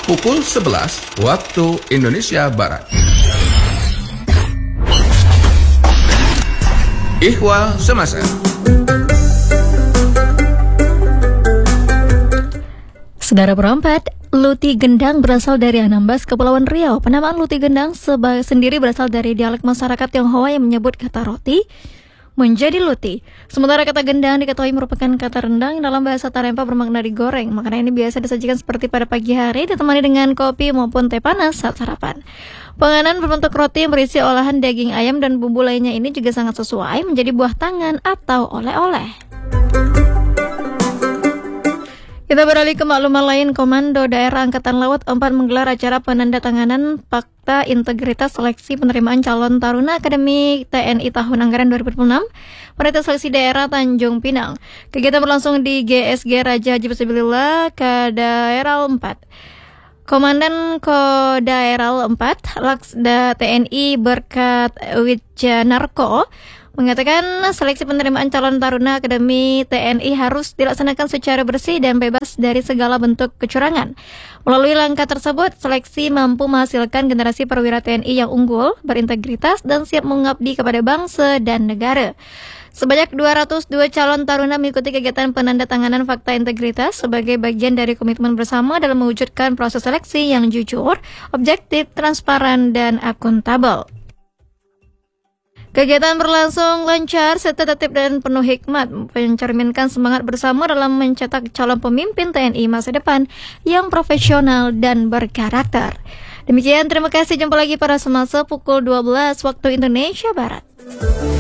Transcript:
pukul 11 waktu Indonesia Barat. Ihwal Semasa. Saudara perempat, luti gendang berasal dari Anambas, Kepulauan Riau. Penamaan luti gendang sendiri berasal dari dialek masyarakat Tionghoa yang menyebut kata roti menjadi luti. Sementara kata gendang diketahui merupakan kata rendang yang dalam bahasa Tarempa bermakna digoreng. Makanan ini biasa disajikan seperti pada pagi hari ditemani dengan kopi maupun teh panas saat sarapan. Penganan berbentuk roti yang berisi olahan daging ayam dan bumbu lainnya ini juga sangat sesuai menjadi buah tangan atau oleh-oleh. Kita beralih ke maklumat lain. Komando Daerah Angkatan Laut 4 menggelar acara penandatanganan Fakta Integritas Seleksi Penerimaan Calon Taruna Akademi TNI tahun anggaran 2006 pada Seleksi Daerah Tanjung Pinang. Kegiatan berlangsung di GSG Raja Haji Fisabilillah Kodaeral 4. Komandan Kodaeral 4 Laksda TNI Berkat Wijanarko mengatakan seleksi penerimaan calon taruna Akademi TNI harus dilaksanakan secara bersih dan bebas dari segala bentuk kecurangan. Melalui langkah tersebut, seleksi mampu menghasilkan generasi perwira TNI yang unggul, berintegritas, dan siap mengabdi kepada bangsa dan negara. Sebanyak 202 calon taruna mengikuti kegiatan penandatanganan fakta integritas sebagai bagian dari komitmen bersama dalam mewujudkan proses seleksi yang jujur, objektif, transparan, dan akuntabel. Kegiatan berlangsung lancar serta tertib dan penuh hikmat, mencerminkan semangat bersama dalam mencetak calon pemimpin TNI masa depan yang profesional dan berkarakter. Demikian, terima kasih. Jumpa lagi pada Selasa pukul 12 waktu Indonesia Barat.